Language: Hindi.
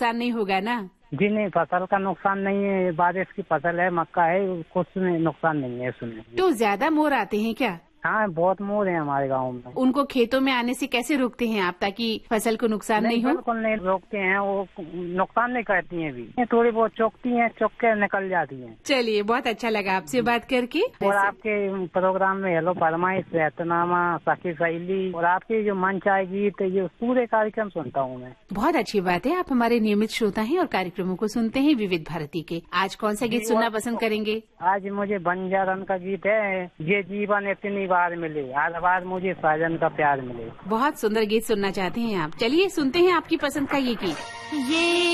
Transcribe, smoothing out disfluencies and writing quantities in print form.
नुकसान नहीं होगा ना? जी नहीं, फसल का नुकसान नहीं है, बारिश की फसल है, मक्का है, कुछ नुकसान नहीं है उसमें। तो ज्यादा मोर आते हैं क्या? हाँ, बहुत मोर है हमारे गांव में। उनको खेतों में आने से कैसे रोकते हैं आप, ताकि फसल को नुकसान नहीं हो? बिल्कुल नहीं रोकते हैं, वो नुकसान नहीं करती हैं भी, थोड़ी बहुत चौकती हैं, चौक के निकल जाती हैं। चलिए, बहुत अच्छा लगा आपसे बात करके। और आपके प्रोग्राम में हेलो फरमाइश, रहतनामा, सखी सहेली और आपके जो मन चाहे गीत, ये पूरे कार्यक्रम सुनता हूँ मैं। बहुत अच्छी बात है, आप हमारे नियमित श्रोता हैं और कार्यक्रमों को सुनते हैं विविध भारती के। आज कौन सा गीत सुनना पसंद करेंगे? आज मुझे बंजारन का गीत है, ये जीवन इतनी बार मिले, हर बार मुझे साजन का प्यार मिले। बहुत सुंदर गीत सुनना चाहते हैं आप। चलिए सुनते हैं आपकी पसंद का ये गीत। ये